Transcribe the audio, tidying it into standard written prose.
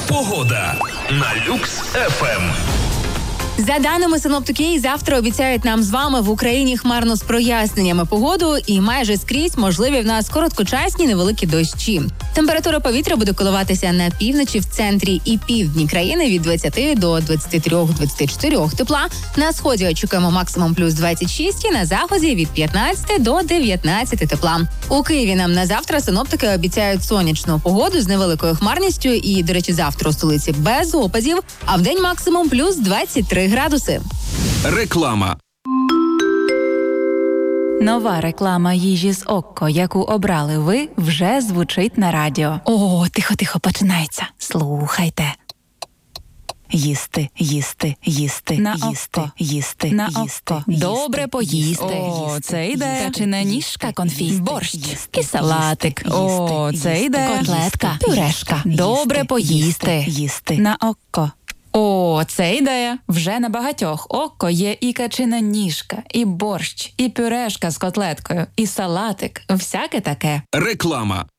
Погода на Люкс ФМ. За даними синоптиків, завтра обіцяють нам з вами в Україні хмарно з проясненнями погоду і майже скрізь можливі в нас короткочасні невеликі дощі. Температура повітря буде коливатися на півночі, в центрі і півдні країни від 20 до 23-24 тепла. На сході очікуємо максимум плюс 26 і на заході від 15 до 19 тепла. У Києві нам на завтра синоптики обіцяють сонячну погоду з невеликою хмарністю і, до речі, завтра у столиці без опадів, а вдень максимум плюс 23 градуси. Реклама. Нова реклама їжі з Окко, яку обрали ви, вже звучить на радіо. О, тихо, починається. Слухайте. Їсти, їсти, їсти, на їсти, око. Їсти, на їсти, око. Добре поїсти. О, це йде. Качана ніжка, конфіт, борщ і салатик. О, це йде. Котлетка, пюрешка. Добре поїсти. Їсти. На око. О, це ідея. Вже на багатьох Окко є і качина ніжка, і борщ, і пюрешка з котлеткою, і салатик. Всяке таке. Реклама.